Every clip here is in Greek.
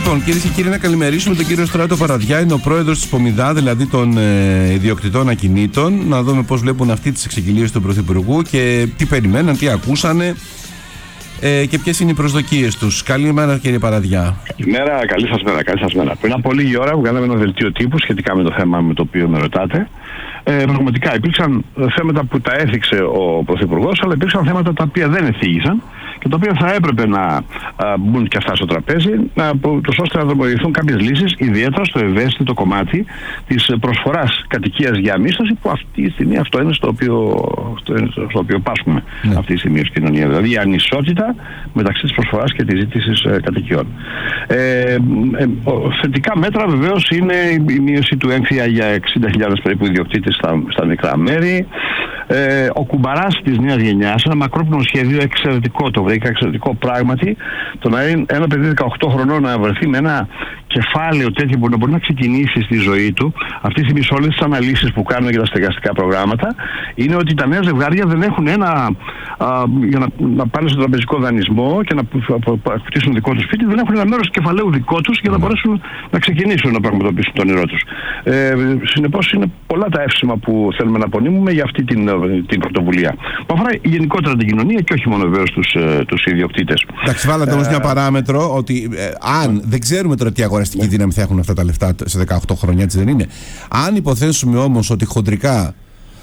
Λοιπόν, κυρίες και κύριοι, να καλημερίσουμε τον κύριο Στράτο Παραδιά. Είναι ο πρόεδρος της Πομιδά, δηλαδή των ιδιοκτητών ακινήτων. Να δούμε πώς βλέπουν αυτή τις εξεκυλίες του Πρωθυπουργού και τι περιμέναν, τι ακούσανε και ποιες είναι οι προσδοκίες τους. Καλημέρα, κύριε Παραδιά. Καλημέρα, καλή σας μέρα. Πριν από λίγη ώρα βγάλαμε ένα δελτίο τύπου σχετικά με το θέμα με το οποίο με ρωτάτε. Πραγματικά υπήρξαν θέματα που τα έθιξε ο Πρωθυπουργός, αλλά υπήρξαν θέματα τα οποία δεν εθίγησαν και τα οποία θα έπρεπε να μπουν και αυτά στο τραπέζι, ώστε να δρομολογηθούν κάποιες λύσεις, ιδιαίτερα στο ευαίσθητο κομμάτι της προσφοράς κατοικίας για μίσθωση, που αυτή τη στιγμή αυτό είναι στο οποίο πάσχουμε αυτή τη στιγμή ως κοινωνία. Δηλαδή η ανισότητα μεταξύ της προσφοράς και της ζήτησης κατοικιών. Θετικά μέτρα βεβαίως είναι η μείωση του έμφυα για 60.000 περίπου ιδιοκτήτες στα μικρά μέρη. Ο κουμπαράς της νέας γενιάς, ένα μακρόπνο σχέδιο εξαιρετικό, το βρήκα εξαιρετικό πράγματι, το να είναι ένα παιδί 18 χρονών να βρεθεί με ένα κεφάλαιο τέτοιο που να μπορεί να ξεκινήσει στη ζωή του. Αυτή τη στιγμή σε όλες τις αναλύσεις που κάνουν για τα στεγαστικά προγράμματα είναι ότι τα νέα ζευγάρια δεν έχουν για να πάνε στον τραπεζικό δανεισμό και να κτίσουν δικό τους σπίτι, δεν έχουν ένα μέρος κεφαλαίου δικό τους για να μπορέσουν να ξεκινήσουν να πραγματοποιήσουν το όνειρό τους. Συνεπώς είναι πολλά τα εύσημα που θέλουμε να απονείμουμε για αυτή την πρωτοβουλία, που αφορά γενικότερα την κοινωνία και όχι μόνο βεβαίως τους ιδιοκτήτες. Εντάξει, βάλατε όμως μια παράμετρο ότι αν δεν ξέρουμε τώρα τι αγοραστική δύναμη θα έχουν αυτά τα λεφτά σε 18 χρόνια, έτσι δεν είναι. Αν υποθέσουμε όμως ότι χοντρικά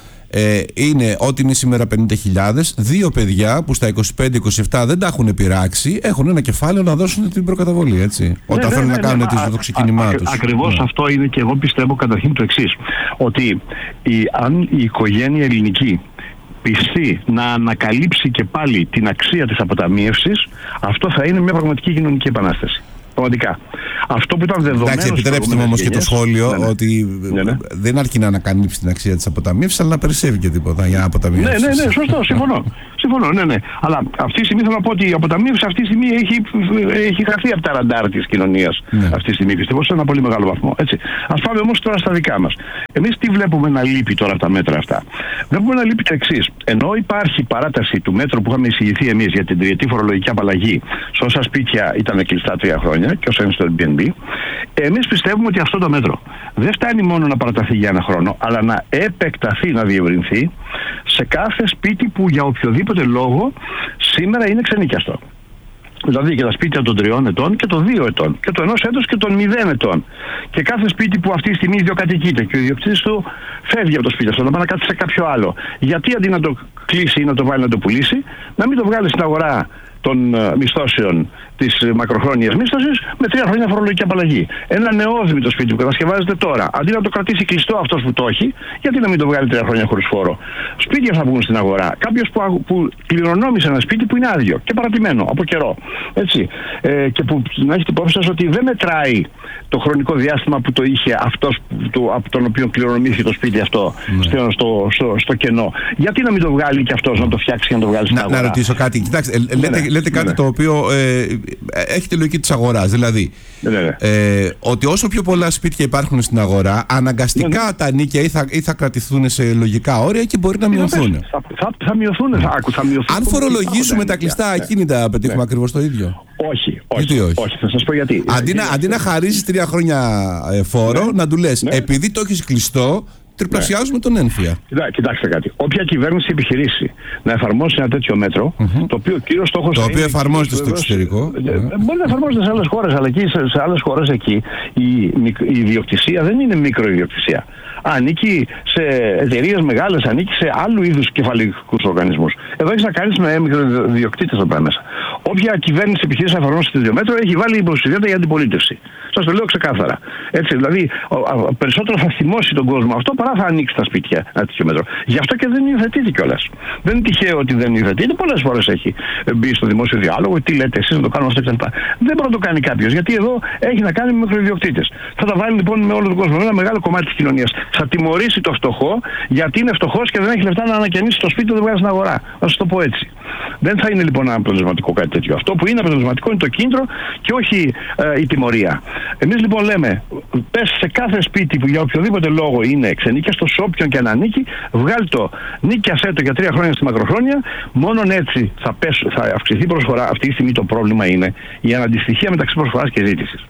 είναι ό,τι είναι σήμερα 50.000, δύο παιδιά που στα 25-27 δεν τα έχουν πειράξει, έχουν ένα κεφάλαιο να δώσουν την προκαταβολή, έτσι, όταν θέλουν να κάνουν το ξεκίνημά τους. Ακριβώς αυτό είναι, και εγώ πιστεύω καταρχήν το εξής, ότι αν η οικογένεια ελληνική πιστεί να ανακαλύψει και πάλι την αξία της αποταμίευσης, αυτό θα είναι μια πραγματική κοινωνική επανάσταση. Πραγματικά. Αυτό που ήταν δεδομένο. Εντάξει, επιτρέψτε μου όμως και το σχόλιο ότι δεν αρκεί να ανακαλύψει την αξία της αποταμίευσης, αλλά να περισσεύει και τίποτα για να αποταμιεύσει. Ναι, σωστό, συμφωνώ. Ναι. Αλλά αυτή τη στιγμή θέλω να πω ότι η αποταμίευση αυτή τη στιγμή έχει χαθεί από τα ραντάρ της κοινωνίας. Αυτή τη στιγμή πιστεύω σε ένα πολύ μεγάλο βαθμό. Έτσι. Ας πάμε όμως τώρα στα δικά μας. Εμείς τι βλέπουμε να λείπει τώρα από τα μέτρα αυτά? Βλέπουμε να λείπει το εξής. Ενώ υπάρχει παράταση του μέτρου που είχαμε εισηγηθεί εμείς για την τριετή φορολογική απαλλαγή σε όσα σπίτια ήταν κλειστά 3 χρόνια και όσα είναι στο Airbnb, εμείς πιστεύουμε ότι αυτό το μέτρο δεν φτάνει μόνο να παραταθεί για 1 χρόνο, αλλά να επεκταθεί, να διευρυνθεί σε κάθε σπίτι που για οποιοδήποτε λόγο σήμερα είναι ξενίκιαστο. Δηλαδή και τα σπίτια των 3 ετών και των 2 ετών και των 1 έτος και των 0 ετών. Και κάθε σπίτι που αυτή τη στιγμή ιδιοκατοικείται και ο ιδιοκτήτης του φεύγει από το σπίτι αυτό, να πάει να κάτσει σε κάποιο άλλο. Γιατί αντί να το κλείσει ή να το βάλει να το πουλήσει, να μην το βγάλει στην αγορά των μισθώσεων της μακροχρόνιας μίσθωσης με 3 χρόνια φορολογική απαλλαγή. Ένα νεόδημητο σπίτι που κατασκευάζεται τώρα, αντί να το κρατήσει κλειστό αυτός που το έχει, γιατί να μην το βγάλει 3 χρόνια χωρίς φόρο? Σπίτια θα βγουν στην αγορά. Κάποιος που κληρονόμησε ένα σπίτι που είναι άδειο και παρατημένο από καιρό. Έτσι. Και που να έχετε υπόψη σας ότι δεν μετράει το χρονικό διάστημα που το είχε αυτός από τον οποίο κληρονομήθηκε το σπίτι αυτό στο κενό. Γιατί να μην το βγάλει και αυτός, να το φτιάξει και να το βγάλει στην αγορά? Να ρωτήσω κάτι. Κοιτάξτε, λέτε κάτι το οποίο έχει τη λογική της αγοράς. Δηλαδή, ότι όσο πιο πολλά σπίτια υπάρχουν στην αγορά, αναγκαστικά τα νίκια ή θα κρατηθούν σε λογικά όρια και μπορεί να μειωθούν. Θα μειωθούν. Αν φορολογήσουμε τα κλειστά ακίνητα, πετύχουμε ακριβώς το ίδιο? Όχι. Θα σας πω γιατί. Αντί να χαρίζεις 3 χρόνια φόρο, να του λες επειδή το έχεις κλειστό, τριπλασιάζουμε τον έμφυα. Κοιτάξτε κάτι. Όποια κυβέρνηση επιχειρήσει να εφαρμόσει ένα τέτοιο μέτρο, το οποίο ο κύριος στόχος. Το οποίο εφαρμόζεται στο εξωτερικό. Μπορεί να εφαρμόζεται σε άλλες χώρες, αλλά εκεί σε άλλες χώρες εκεί η ιδιοκτησία δεν είναι μικροϊδιοκτησία. Ανήκει σε εταιρείες μεγάλες, ανήκει σε άλλου είδους κεφαλικούς οργανισμούς. Εδώ έχεις να κάνεις με μικροϊδιοκτήτες εδώ μέσα. Όποια κυβέρνηση επιχειρήσει να εφαρμόσει τέτοιο μέτρο έχει βάλει υποψηφιότητα για αντιπολίτευση. Σας το λέω ξεκάθαρα. Έτσι, δηλαδή, περισσότερο θα θυμώσει τον κόσμο αυτό παρά θα ανοίξει τα σπίτια ένα τέτοιο μέτρο. Γι' αυτό και δεν υιοθετείται κιόλας. Δεν είναι τυχαίο ότι δεν υιοθετείται. Πολλές φορές έχει μπει στο δημόσιο διάλογο. Τι λέτε εσείς να το κάνουμε αυτό κτλ. Δεν μπορεί να το κάνει κάποιος, γιατί εδώ έχει να κάνει με μικροϊδιοκτήτες. Θα τα βάλει λοιπόν με όλο τον κόσμο, με ένα μεγάλο κομμάτι της κοινωνίας. Θα τιμωρήσει το φτωχό γιατί είναι φτωχός και δεν έχει λεφτά να ανακαινήσει το σπίτι του, δεν βγάζει στην αγορά. Να σας το πω έτσι. Δεν θα είναι λοιπόν αποτελεσματικό κάτι τέτοιο. Αυτό που είναι αποτελεσματικό είναι το κίνητρο και όχι η τιμωρία. Εμείς λοιπόν λέμε, πες σε κάθε σπίτι που για οποιοδήποτε λόγο είναι ξενίκιαστο, σε όποιον και αν ανήκει, βγάλει το, νίκιασέ το για 3 χρόνια στη μακροχρόνια. Μόνον έτσι θα αυξηθεί η προσφορά. Αυτή τη στιγμή το πρόβλημα είναι η αναντιστοιχία μεταξύ προσφοράς και ζήτησης.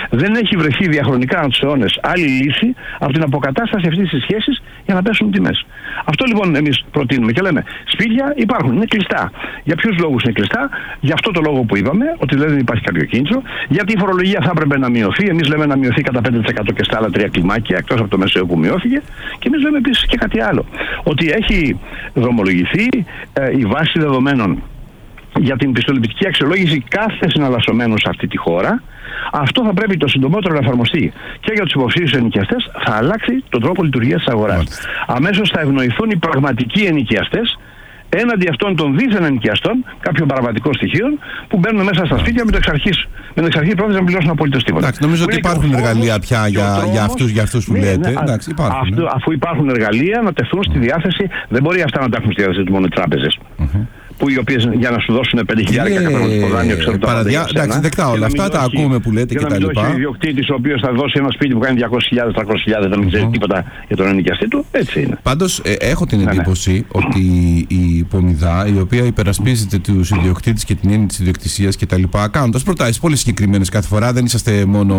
Δεν έχει βρεθεί διαχρονικά ανά τους αιώνες άλλη λύση από την αποκατάσταση αυτής της σχέσης για να πέσουν τιμές. Αυτό λοιπόν εμείς προτείνουμε και λέμε: σπίτια υπάρχουν, είναι κλειστά. Για ποιους λόγους είναι κλειστά? Για αυτό το λόγο που είπαμε, ότι δεν υπάρχει κάποιο κίνητρο, γιατί η φορολογία θα έπρεπε να μειωθεί. Εμείς λέμε να μειωθεί κατά 5% και στα άλλα 3 κλιμάκια, εκτός από το μεσαίο που μειώθηκε. Και εμείς λέμε επίσης και κάτι άλλο, ότι έχει δρομολογηθεί η βάση δεδομένων για την πιστοληπτική αξιολόγηση κάθε συναλλασσομένου σε αυτή τη χώρα. Αυτό θα πρέπει το συντομότερο να εφαρμοστεί και για τους υποψήφιους ενοικιαστές. Θα αλλάξει τον τρόπο λειτουργίας της αγοράς. Αμέσως θα ευνοηθούν οι πραγματικοί ενοικιαστές έναντι αυτών των δίθεν ενοικιαστών, κάποιων παραβατικών στοιχείων που μπαίνουν μέσα στα σπίτια με το εξαρχή πρόθεση να πληρώσουν απολύτως τίποτα. Εντάξει, νομίζω ότι υπάρχουν εργαλεία πια για αυτούς που λέτε. Εντάξει, υπάρχουν, αφού υπάρχουν εργαλεία να τεθούν στη διάθεση, δεν μπορεί αυτά να τα έχουν στη διάθεση του μόνο οι τράπεζες. Που οι οποίες για να σου δώσουν 5.000 καταναλωτικό δάνειο, ξέρω το εντάξει, δεκτά όλα αυτά, τα ακούμε που λέτε και τα λοιπά. Και να μην το έχει ο ιδιοκτήτης ο οποίος θα δώσει ένα σπίτι που κάνει 200.000-300.000, να μην ξέρει τίποτα για τον ενοικιαστή του. Έτσι είναι. Πάντως, έχω την εντύπωση ότι η Πομιδά, η οποία υπερασπίζεται τους ιδιοκτήτες και την έννοια της ιδιοκτησίας και τα λοιπά, κάνοντας προτάσεις πολύ συγκεκριμένες κάθε φορά, δεν είσαστε μόνο.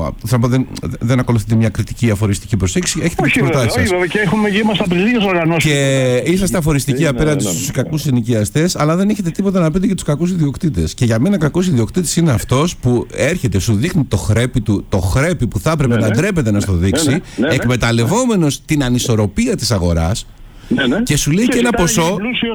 Δεν ακολουθείτε μια κριτική αφοριστική προσέγγιση, έχετε τις προτάσεις σας. Όχι, και είμαστε από τις ίδιες οργανώσεις. Και είσαστε αφοριστικοί απέναντι στους κακούς ενοικιαστές. Αλλά δεν έχετε τίποτα να πείτε για τους κακούς ιδιοκτήτες. Και για μένα κακός ιδιοκτήτης είναι αυτός που έρχεται, σου δείχνει το χρέπι που θα έπρεπε να ντρέπεται να στο δείξει, εκμεταλλευόμενος την ανισορροπία της αγοράς. Και σου λέει και ένα ποσό.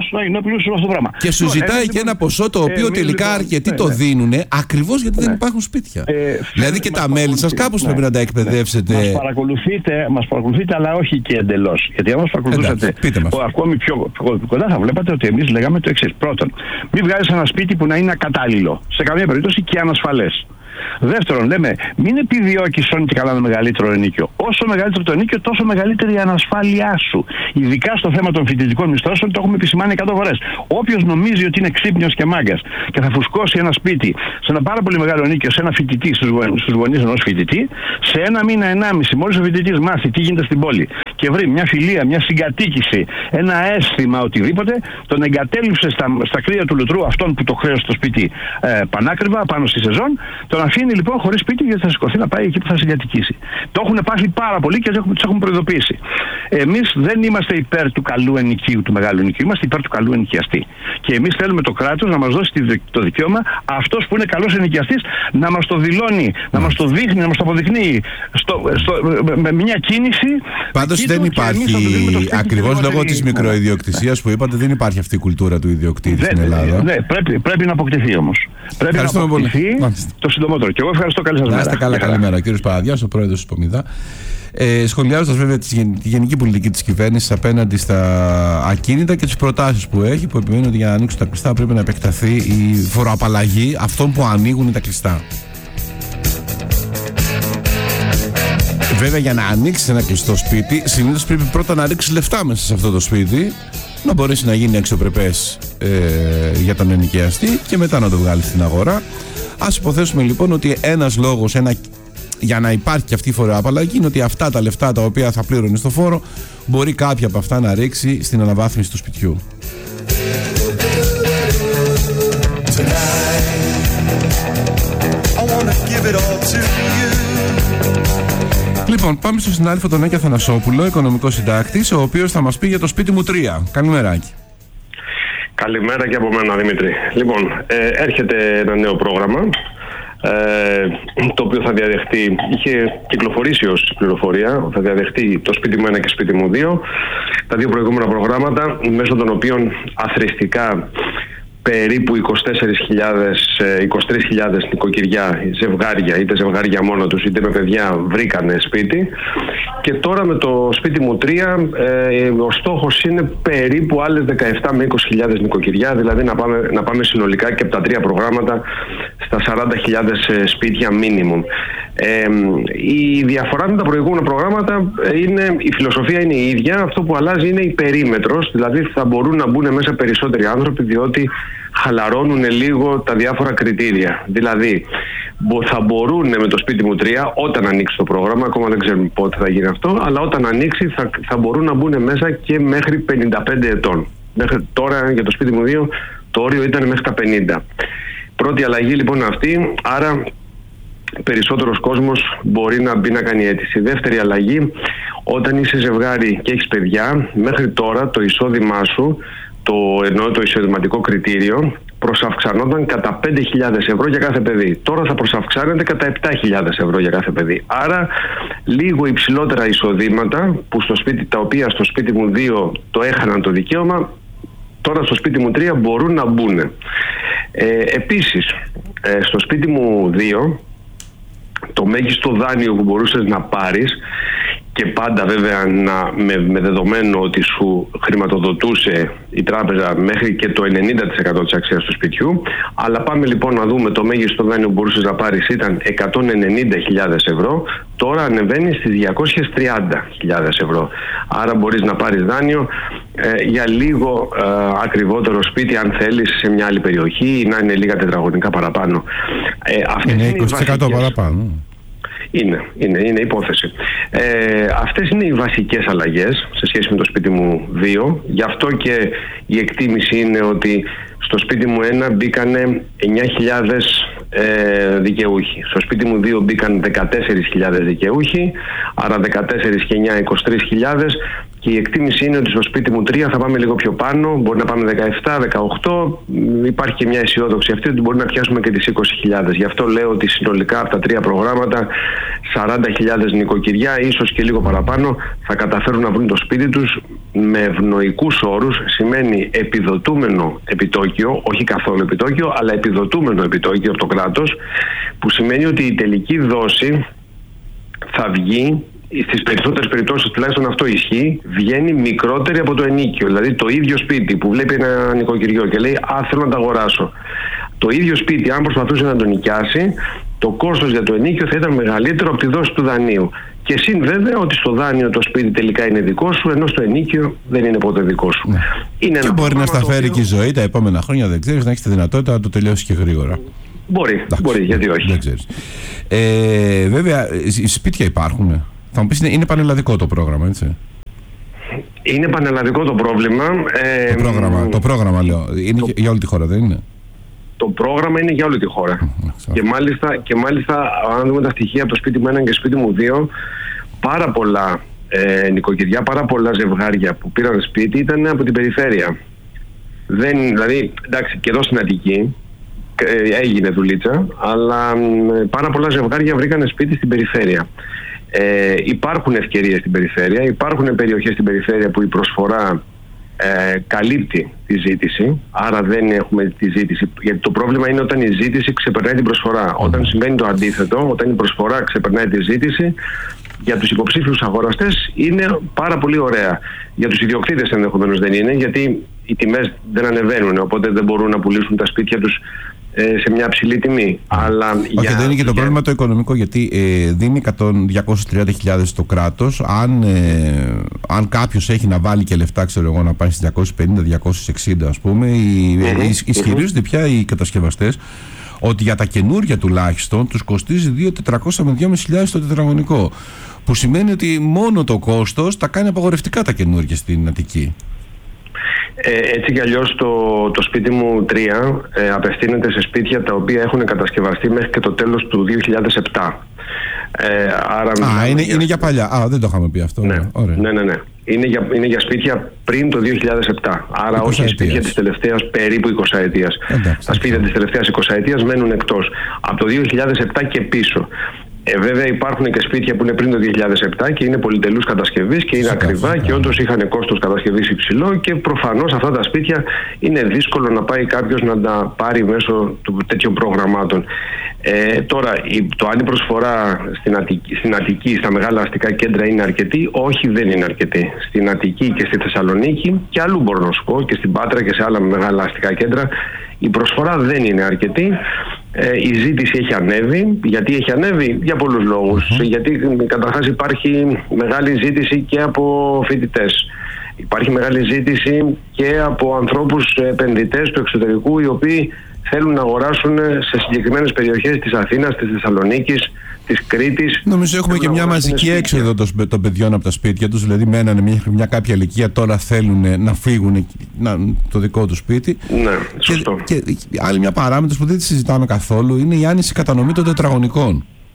Και σου ζητάει και ένα ποσό το οποίο τελικά αρκετοί το δίνουν ακριβώς γιατί δεν υπάρχουν σπίτια. Δηλαδή και τα μέλη σας κάπως πρέπει να τα εκπαιδεύσετε. Μας παρακολουθείτε, αλλά όχι και εντελώς. Γιατί αν μας παρακολουθούσατε ακόμη πιο κοντά, θα βλέπατε ότι εμείς λέγαμε το εξής. Πρώτον, μην βγάζεις ένα σπίτι που να είναι ακατάλληλο, σε καμία περίπτωση και ανασφαλές. Δεύτερον, λέμε, μην επιδιώκεις όνει και καλά ένα μεγαλύτερο ενίκιο. Όσο μεγαλύτερο το ενίκιο, τόσο μεγαλύτερη η ανασφάλειά σου. Ειδικά στο θέμα των φοιτητικών μισθώσεων, το έχουμε επισημάνει 100 φορές. Όποιος νομίζει ότι είναι ξύπνιος και μάγκας και θα φουσκώσει ένα σπίτι σε ένα πάρα πολύ μεγάλο ενίκιο, σε ένα φοιτητή, στους γονείς ενός φοιτητή, σε ένα μήνα, 1,5, μόλις ο φοιτητής μάθει τι γίνεται στην πόλη και βρει μια φιλία, μια συγκατοίκηση, ένα αίσθημα οτιδήποτε, τον εγκατέλειψε στα κρύα του λουτρού αυτόν που το χρέωσε το σπίτι πανάκριβα πάνω στη σεζόν. Τον αφήνει λοιπόν χωρίς σπίτι γιατί θα σηκωθεί να πάει εκεί που θα συγκατοικήσει. Το έχουν πάθει πάρα πολύ και τους έχουν προειδοποιήσει. Εμείς δεν είμαστε υπέρ του καλού ενοικίου, του μεγάλου ενοικίου, είμαστε υπέρ του καλού ενοικιαστή. Και εμείς θέλουμε το κράτος να μας δώσει το δικαίωμα αυτός που είναι καλός ενοικιαστής να μας το δηλώνει, να μας το δείχνει, να μας το αποδεικνύει με μια κίνηση. Πάντως δεν υπάρχει, ακριβώς λόγω της μικροϊδιοκτησίας που είπατε, δεν υπάρχει αυτή η κουλτούρα του ιδιοκτήτη στην Ελλάδα. Ναι, πρέπει να αποκτηθεί όμως. Πρέπει να αποκτηθεί το συντομότερο. Και εγώ ευχαριστώ. Καλή σας μέρα. Να είστε καλά, καλημέρα. Κύριος Παραδιάς, ο πρόεδρος της Πομιδά. Σχολιάζοντας βέβαια τη γενική πολιτική της κυβέρνησης απέναντι στα ακίνητα και τις προτάσεις που έχει, που επιμένει ότι για να ανοίξουν τα κλειστά πρέπει να επεκταθεί η φοροαπαλλαγή αυτών που ανοίγουν τα κλειστά. Βέβαια, για να ανοίξεις ένα κλειστό σπίτι, συνήθως πρέπει πρώτα να ρίξεις λεφτά μέσα σε αυτό το σπίτι, να μπορέσει να γίνει αξιοπρεπές για τον ενοικιαστή και μετά να το βγάλεις στην αγορά. Ας υποθέσουμε λοιπόν ότι ένας λόγος για να υπάρχει και αυτή η φοροαπαλλαγή είναι ότι αυτά τα λεφτά τα οποία θα πλήρωνε στο φόρο μπορεί κάποια από αυτά να ρίξει στην αναβάθμιση του σπιτιού. Λοιπόν, πάμε στο συνάδελφο τον Άκη Αθανασόπουλο, οικονομικό συντάκτης, ο οποίος θα μας πει για το σπίτι μου 3. Καλημέρα, Άκη. Καλημέρα και από μένα, Δημήτρη. Λοιπόν, έρχεται ένα νέο πρόγραμμα, το οποίο θα διαδεχτεί, είχε κυκλοφορήσει ως πληροφορία, θα διαδεχτεί το σπίτι μου 1 και σπίτι μου 2, τα δύο προηγούμενα προγράμματα, μέσω των οποίων αθροιστικά περίπου 23.000 νοικοκυριά, ζευγάρια, είτε ζευγάρια μόνο τους είτε με παιδιά, βρήκανε σπίτι. Και τώρα με το σπίτι μου 3 ο στόχος είναι περίπου άλλες 17 με 20.000 νοικοκυριά, δηλαδή να πάμε συνολικά και από τα 3 προγράμματα στα 40.000 σπίτια minimum. Η διαφορά με τα προηγούμενα προγράμματα είναι, η φιλοσοφία είναι η ίδια, αυτό που αλλάζει είναι η περίμετρος, δηλαδή θα μπορούν να μπουν μέσα περισσότεροι άνθρωποι διότι χαλαρώνουν λίγο τα διάφορα κριτήρια. Δηλαδή θα μπορούν με το σπίτι μου 3 όταν ανοίξει το πρόγραμμα, ακόμα δεν ξέρουμε πότε θα γίνει αυτό, αλλά όταν ανοίξει θα μπορούν να μπουν μέσα και μέχρι 55 ετών. Μέχρι τώρα για το σπίτι μου 2 το όριο ήταν μέχρι τα 50. Πρώτη αλλαγή λοιπόν αυτή, άρα περισσότερος κόσμος μπορεί να μπει να κάνει αίτηση. Δεύτερη αλλαγή, όταν είσαι ζευγάρι και έχεις παιδιά, μέχρι τώρα το εισόδημά σου, το εισοδηματικό κριτήριο, προσαυξανόταν κατά 5.000 ευρώ για κάθε παιδί. Τώρα θα προσαυξάνεται κατά 7.000 ευρώ για κάθε παιδί. Άρα λίγο υψηλότερα εισοδήματα, τα οποία στο σπίτι μου 2 το έχαναν το δικαίωμα, τώρα στο σπίτι μου 3 μπορούν να μπουν. Επίσης, στο σπίτι μου 2, το μέγιστο δάνειο που μπορούσες να πάρεις, και πάντα βέβαια με δεδομένο ότι σου χρηματοδοτούσε η τράπεζα μέχρι και το 90% της αξίας του σπιτιού, αλλά πάμε λοιπόν να δούμε, το μέγιστο δάνειο που μπορούσες να πάρεις ήταν 190.000 ευρώ, τώρα ανεβαίνει στις 230.000 ευρώ. Άρα μπορείς να πάρεις δάνειο για λίγο ακριβότερο σπίτι, αν θέλεις, σε μια άλλη περιοχή, ή να είναι λίγα τετραγωνικά παραπάνω. Είναι 20% παραπάνω. Είναι υπόθεση. Αυτές είναι οι βασικές αλλαγές σε σχέση με το σπίτι μου 2. Γι' αυτό και η εκτίμηση είναι ότι στο σπίτι μου 1 μπήκανε 9.000 δικαιούχοι. Στο σπίτι μου 2 μπήκαν 14.000 δικαιούχοι, άρα 14 και 9, 23.000. Και η εκτίμηση είναι ότι στο σπίτι μου 3 θα πάμε λίγο πιο πάνω, μπορεί να πάμε 17, 18. Υπάρχει και μια αισιόδοξη αυτή ότι μπορεί να πιάσουμε και τις 20.000. Γι' αυτό λέω ότι συνολικά από τα 3 προγράμματα 40.000 νοικοκυριά, ίσως και λίγο παραπάνω, θα καταφέρουν να βρουν το σπίτι τους με ευνοϊκούς όρους. Σημαίνει επιδοτούμενο επιτόκιο, όχι καθόλου επιτόκιο, αλλά επιδοτούμενο επιτόκιο από το κράτος, που σημαίνει ότι η τελική δόση θα βγει, στις περισσότερες περιπτώσεις τουλάχιστον αυτό ισχύει, βγαίνει μικρότερη από το ενίκιο. Δηλαδή το ίδιο σπίτι που βλέπει ένα νοικοκυριό και λέει θέλω να το αγοράσω, το ίδιο σπίτι αν προσπαθούσε να το νοικιάσει, το κόστος για το ενίκιο θα ήταν μεγαλύτερο από τη δόση του δανείου. Και συν βέβαια ότι στο δάνειο το σπίτι τελικά είναι δικό σου, ενώ στο ενίκιο δεν είναι ποτέ δικό σου. Ναι. Είναι και μπορεί να σταφέρει και η ζωή τα επόμενα χρόνια, δεν ξέρεις, να έχεις τη δυνατότητα να το τελειώσει και γρήγορα. Μπορεί, γιατί όχι. Δεν ξέρεις. Βέβαια, σπίτια υπάρχουν. Θα μου πεις, είναι πανελλαδικό το πρόγραμμα, έτσι? Είναι πανελλαδικό το πρόβλημα. Το πρόγραμμα λέω, είναι για όλη τη χώρα, δεν είναι? Το πρόγραμμα είναι για όλη τη χώρα. Και μάλιστα, αν δούμε τα στοιχεία από το σπίτι μου 1 και το σπίτι μου 2, πάρα πολλά νοικοκυριά, πάρα πολλά ζευγάρια που πήραν σπίτι ήταν από την περιφέρεια. Δηλαδή, εντάξει, και εδώ στην Αττική έγινε δουλίτσα, αλλά πάρα πολλά ζευγάρια βρήκαν σπίτι στην περιφέρεια. Υπάρχουν ευκαιρίες στην περιφέρεια, υπάρχουν περιοχές στην περιφέρεια που η προσφορά καλύπτει τη ζήτηση, άρα δεν έχουμε τη ζήτηση, γιατί το πρόβλημα είναι όταν η ζήτηση ξεπερνάει την προσφορά. Όταν συμβαίνει το αντίθετο, όταν η προσφορά ξεπερνάει τη ζήτηση, για τους υποψήφιους αγοραστές είναι πάρα πολύ ωραία. Για τους ιδιοκτήτες ενδεχομένως δεν είναι, γιατί οι τιμές δεν ανεβαίνουν, οπότε δεν μπορούν να πουλήσουν τα σπίτια τους σε μια ψηλή τιμή. Αλλά όχι, δεν είναι και το πρόβλημα το οικονομικό, γιατί δίνει 230.000 το κράτος. Αν κάποιος έχει να βάλει και λεφτά, ξέρω εγώ, να πάει στις 250-260 ας πούμε, ισχυρίζονται πια οι κατασκευαστές ότι για τα καινούργια τουλάχιστον τους κοστίζει 2.400 με 2.500 το τετραγωνικό, που σημαίνει ότι μόνο το κόστος τα κάνει απαγορευτικά τα καινούργια στην Αττική. Έτσι κι αλλιώς το σπίτι μου 3 απευθύνεται σε σπίτια τα οποία έχουν κατασκευαστεί μέχρι και το τέλος του 2007. Είναι για παλιά. Δεν το είχαμε πει αυτό. Ναι. Είναι για σπίτια πριν το 2007. Άρα όχι σπίτια της τελευταίας περίπου 20 ετίας. Τα σπίτια της τελευταίας 20 ετίας μένουν εκτός. Από το 2007 και πίσω. Βέβαια υπάρχουν και σπίτια που είναι πριν το 2007 και είναι πολυτελούς κατασκευής και είναι ακριβά και όντως είχαν κόστος κατασκευής υψηλό, και προφανώς αυτά τα σπίτια είναι δύσκολο να πάει κάποιος να τα πάρει μέσω τέτοιων προγραμμάτων. Τώρα, το αν η προσφορά στην Αττική, στα μεγάλα αστικά κέντρα είναι αρκετή, όχι, δεν είναι αρκετή. Στην Αττική και στη Θεσσαλονίκη και αλλού μπορώ να σου πω, και στην Πάτρα και σε άλλα μεγάλα αστικά κέντρα, η προσφορά δεν είναι αρκετή. Η ζήτηση έχει ανέβει. Γιατί έχει ανέβει? Για πολλούς λόγους. Γιατί καταρχάς υπάρχει μεγάλη ζήτηση και από φοιτητές. Υπάρχει μεγάλη ζήτηση και από ανθρώπους επενδυτές του εξωτερικού, οι οποίοι θέλουν να αγοράσουν σε συγκεκριμένες περιοχές της Αθήνας, της Θεσσαλονίκης, της Κρήτης. Νομίζω έχουμε και μια μαζική έξοδο των παιδιών από τα σπίτια τους, δηλαδή μένανε μια κάποια ηλικία, τώρα θέλουν να φύγουν το δικό του σπίτι. Ναι, σωστό. Και άλλη μια παράμετρος που δεν τη συζητάμε καθόλου είναι η άνηση κατανομή των τετραγωνικών.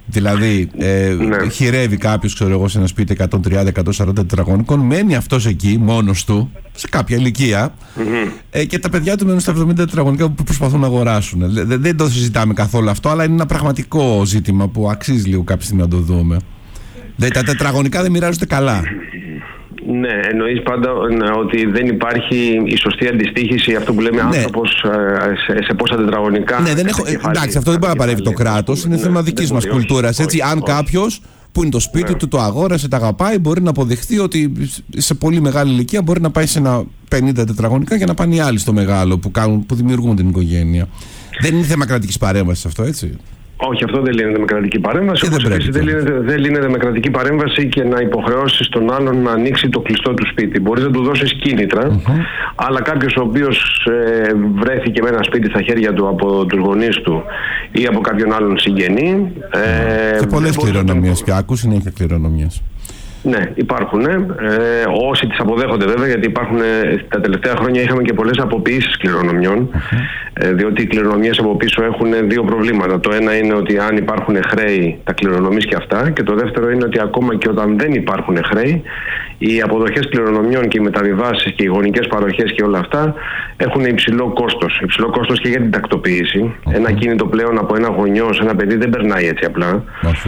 Δηλαδή, χειρεύει κάποιος, ξέρω εγώ, σε ένα σπίτι 130-140 τετραγωνικών, μένει αυτός εκεί μόνος του, σε κάποια ηλικία, και τα παιδιά του μένουν στα 70 τετραγωνικά που προσπαθούν να αγοράσουν. Δεν το συζητάμε καθόλου αυτό, αλλά είναι ένα πραγματικό ζήτημα που αξίζει λίγο κάποια στιγμή να το δούμε. Τα τετραγωνικά δεν μοιράζονται καλά. Ναι, εννοείς πάντα ότι δεν υπάρχει η σωστή αντιστοίχηση, αυτό που λέμε άνθρωπος σε πόσα τετραγωνικά. Ναι, εντάξει, αυτό δεν μπορεί να παρεύει το κράτος, είναι θέμα δικής μας κουλτούρας. Έτσι, αν κάποιος που είναι το σπίτι του, το αγόρασε, τα αγαπάει, μπορεί να αποδειχθεί ότι σε πολύ μεγάλη ηλικία μπορεί να πάει σε ένα 50 τετραγωνικά και να πάνε οι άλλοι στο μεγάλο που δημιουργούν την οικογένεια. Δεν είναι θέμα κρατικής παρέμβασης αυτό, έτσι. Όχι, αυτό δεν λύνεται με κρατική παρέμβαση. Όπως επίσης δεν λύνεται με κρατική παρέμβαση και να υποχρεώσεις τον άλλον να ανοίξει το κλειστό του σπίτι. Μπορείς να του δώσεις κίνητρα, αλλά κάποιος ο οποίος βρέθηκε με ένα σπίτι στα χέρια του από τους γονείς του ή από κάποιον άλλον συγγενή. Και πολλές κληρονομιές πια, ακούς συνέχεια κληρονομιές. Ναι, υπάρχουν. Όσοι τις αποδέχονται βέβαια, γιατί υπάρχουν, τα τελευταία χρόνια είχαμε και πολλές αποποιήσεις κληρονομιών, διότι οι κληρονομιές από πίσω έχουν δύο προβλήματα. Το ένα είναι ότι αν υπάρχουν χρέη, τα κληρονομείς και αυτά, και το δεύτερο είναι ότι ακόμα και όταν δεν υπάρχουν χρέη, οι αποδοχές κληρονομιών και οι μεταβιβάσεις και οι γονικές παροχές και όλα αυτά έχουν υψηλό κόστος. Υψηλό κόστος και για την τακτοποίηση. Ένα κίνητο πλέον από ένα γονιό σε ένα παιδί δεν περνάει έτσι απλά.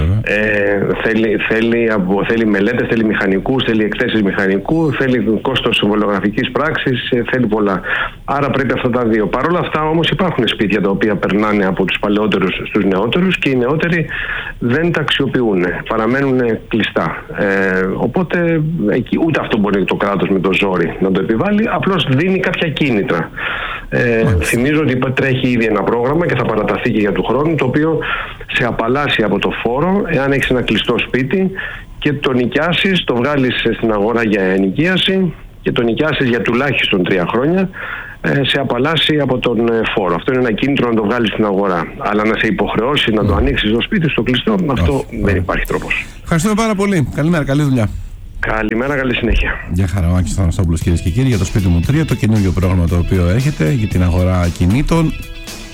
Θέλει μελέτες, θέλει μηχανικούς, θέλει εκθέσεις μηχανικού, θέλει κόστος συμβολογραφικής πράξης, θέλει πολλά. Άρα πρέπει αυτά τα δύο. Παρ' όλα αυτά όμως υπάρχουν σπίτια τα οποία περνάνε από τους παλαιότερους στους νεότερους και οι νεότεροι δεν τα αξιοποιούν. Παραμένουν κλειστά. Οπότε ούτε αυτό μπορεί το κράτος με το ζόρι να το επιβάλλει, απλώς δίνει κάποια κίνητρα. Θυμίζω ότι τρέχει ήδη ένα πρόγραμμα και θα παραταθεί και για του χρόνου, το οποίο σε απαλλάσσει από το φόρο εάν έχεις ένα κλειστό σπίτι και το νοικιάσεις, το βγάλεις στην αγορά για ενοικίαση και το νοικιάσεις για τουλάχιστον 3 χρόνια, σε απαλλάσσει από τον φόρο. Αυτό είναι ένα κίνητρο να το βγάλεις στην αγορά. Αλλά να σε υποχρεώσει να το ανοίξεις το σπίτι στο κλειστό, αυτό δεν υπάρχει τρόπος. Ευχαριστούμε πάρα πολύ. Καλημέρα, καλή δουλειά. Καλημέρα, καλή συνέχεια. Γεια χαρά, ο Άκης Θανασόπουλος, κυρίες και κύριοι, για το σπίτι μου 3, το καινούργιο πρόγραμμα το οποίο έρχεται για την αγορά κινήτων.